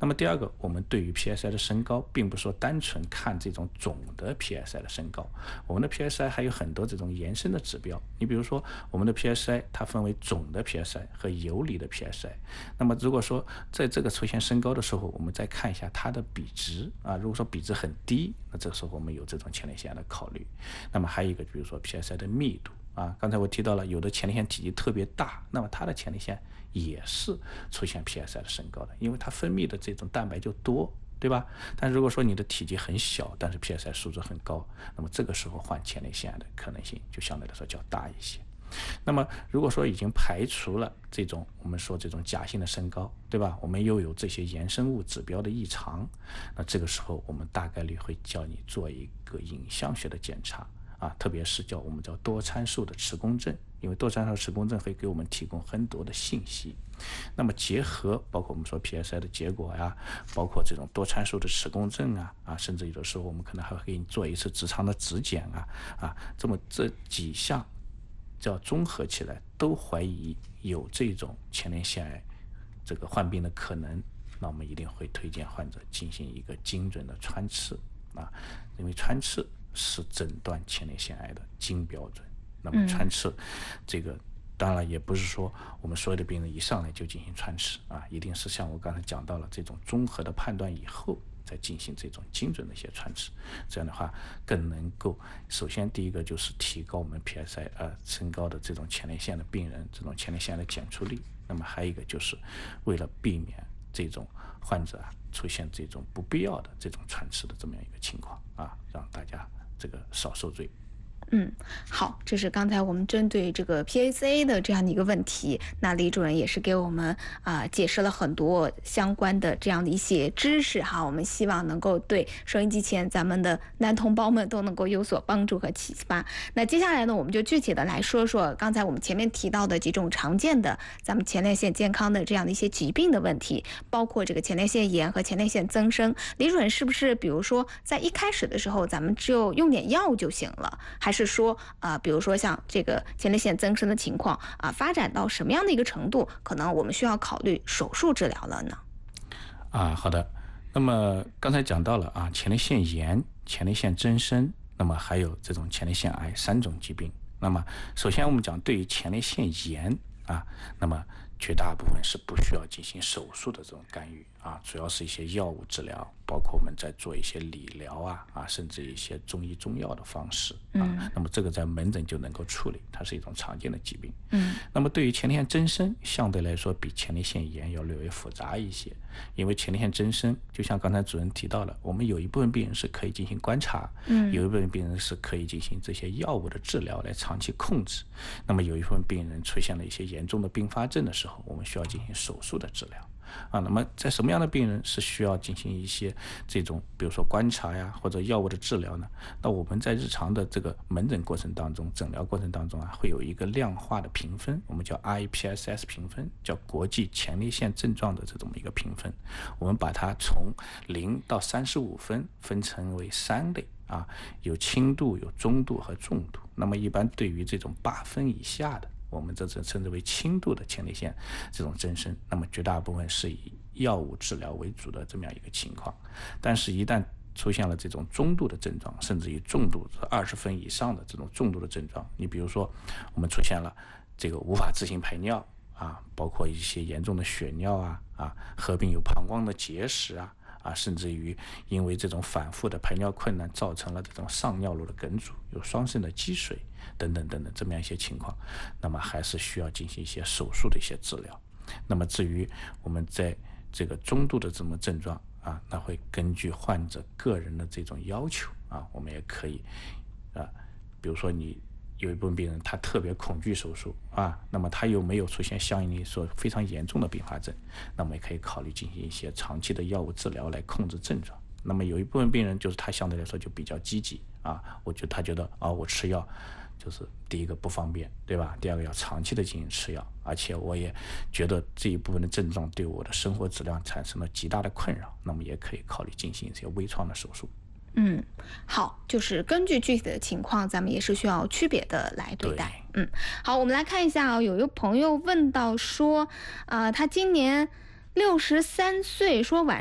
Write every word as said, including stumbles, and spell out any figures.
那么第二个，我们对于 P S I 的升高，并不是说单纯看这种总的 P S I 的升高，我们的 P S I 还有很多这种延伸的指标。你比如说，我们的 P S I 它分为总的 P S I 和游离的 P S I。那么如果说在这个出现升高的时候，我们再看一下它的比值啊，如果说比值很低，那这个时候我们有这种前列腺癌的考虑。那么还有一个，比如说 P S I 的密度。啊，刚才我提到了，有的前列腺体积特别大，那么它的前列腺也是出现 P S I 的升高的，因为它分泌的这种蛋白就多，对吧？但如果说你的体积很小，但是 P S I 数值很高，那么这个时候患前列腺癌的可能性就相对来说较大一些。那么如果说已经排除了这种我们说这种假性的升高，对吧？我们又有这些衍生物指标的异常，那这个时候我们大概率会叫你做一个影像学的检查。啊，特别是叫我们叫多参数的磁共振，因为多参数磁共振会给我们提供很多的信息。那么结合包括我们说 P S I 的结果呀，包括这种多参数的磁共振啊，啊，甚至有的时候我们可能还会给你做一次直肠的指检啊，啊，这么这几项叫综合起来，都怀疑有这种前列腺癌这个患病的可能，那我们一定会推荐患者进行一个精准的穿刺啊，因为穿刺是诊断前列腺癌的金标准。那么穿刺、嗯、这个当然也不是说我们所有的病人一上来就进行穿刺啊，一定是像我刚才讲到了这种综合的判断以后再进行这种精准的一些穿刺，这样的话更能够首先第一个就是提高我们 P S I 呃升高的这种前列腺的病人这种前列腺的检出率，那么还有一个就是为了避免这种患者啊出现这种不必要的这种穿刺的这么样一个情况啊，让大家这个少受罪。 嗯，好，这是刚才我们针对这个 P S A 的这样的一个问题，那李主任也是给我们啊、呃、解释了很多相关的这样的一些知识哈，我们希望能够对收音机前咱们的男同胞们都能够有所帮助和启发。那接下来呢，我们就具体的来说说刚才我们前面提到的几种常见的咱们前列腺健康的这样的一些疾病的问题，包括这个前列腺炎和前列腺增生。李主任是不是比如说在一开始的时候咱们只有用点药就行了，还是说啊、呃，比如说像这个前列腺增生的情况啊、呃，发展到什么样的一个程度，可能我们需要考虑手术治疗了呢？ 啊，好的。那么刚才讲到了啊，前列腺炎、前列腺增生，那么还有这种前列腺癌三种疾病。那么首先我们讲对于前列腺炎啊，那么绝大部分是不需要进行手术的这种干预啊，主要是一些药物治疗，包括我们在做一些理疗啊啊，甚至一些中医中药的方式啊、嗯。那么这个在门诊就能够处理，它是一种常见的疾病。嗯。那么对于前列腺增生，相对来说比前列腺炎要略微复杂一些，因为前列腺增生，就像刚才主任提到了，我们有一部分病人是可以进行观察，嗯，有一部分病人是可以进行这些药物的治疗来长期控制。那么有一部分病人出现了一些严重的并发症的时候，我们需要进行手术的治疗啊。那么在什么样的病人是需要进行一些这种比如说观察呀或者药物的治疗呢？那我们在日常的这个门诊过程当中诊疗过程当中啊，会有一个量化的评分，我们叫 I P S S 评分，叫国际前列腺症状的这种一个评分，我们把它从零到三十五分分成为三类啊，有轻度、有中度和重度。那么一般对于这种八分以下的，我们这称之为轻度的前列腺这种增生，那么绝大部分是以药物治疗为主的这么样一个情况。但是一旦出现了这种中度的症状，甚至于重度二十分以上的这种重度的症状，你比如说我们出现了这个无法自行排尿啊，包括一些严重的血尿啊啊，合并有膀胱的结石啊啊，甚至于因为这种反复的排尿困难造成了这种上尿路的梗阻，有双肾的积水等等等等这么样一些情况，那么还是需要进行一些手术的一些治疗。那么至于我们在这个中度的这么症状啊，那会根据患者个人的这种要求啊，我们也可以啊，比如说你有一部分病人他特别恐惧手术啊，那么他又没有出现相应的说非常严重的并发症，那么也可以考虑进行一些长期的药物治疗来控制症状。那么有一部分病人就是他相对来说就比较积极啊，我觉得他觉得啊，我吃药就是第一个不方便，对吧？第二个要长期的进行吃药，而且我也觉得这一部分的症状对我的生活质量产生了极大的困扰，那么也可以考虑进行一些微创的手术。 嗯，好，就是根据具体的情况，咱们也是需要区别的来对待。对嗯，好，我们来看一下啊、哦，有一个朋友问到说，啊、呃，他今年六十三岁，说晚